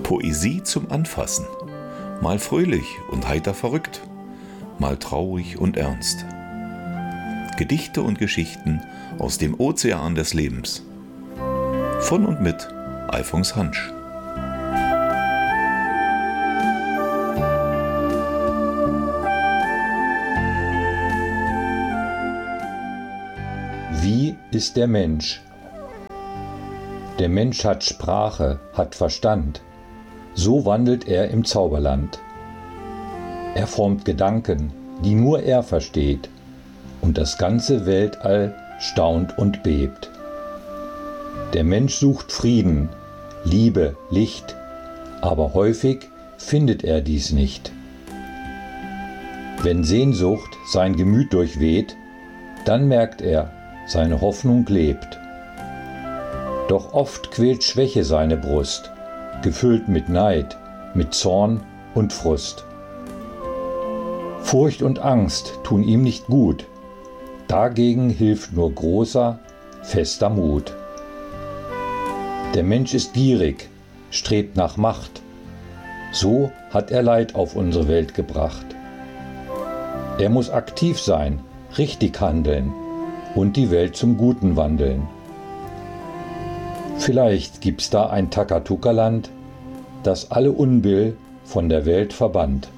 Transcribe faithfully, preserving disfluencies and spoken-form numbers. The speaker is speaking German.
Poesie zum Anfassen, mal fröhlich und heiter verrückt, mal traurig und ernst. Gedichte und Geschichten aus dem Ozean des Lebens. Von und mit Alfons Hansch. Wie ist der Mensch? Der Mensch hat Sprache, hat Verstand. So wandelt er im Zauberland. Er formt Gedanken, die nur er versteht, und das ganze Weltall staunt und bebt. Der Mensch sucht Frieden, Liebe, Licht, aber häufig findet er dies nicht. Wenn Sehnsucht sein Gemüt durchweht, dann merkt er, seine Hoffnung lebt. Doch oft quält Schwäche seine Brust, gefüllt mit Neid, mit Zorn und Frust. Furcht und Angst tun ihm nicht gut, dagegen hilft nur großer, fester Mut. Der Mensch ist gierig, strebt nach Macht, so hat er Leid auf unsere Welt gebracht. Er muss aktiv sein, richtig handeln und die Welt zum Guten wandeln. Vielleicht gibt's da ein Takatuka-Land, das alle Unbill von der Welt verbannt.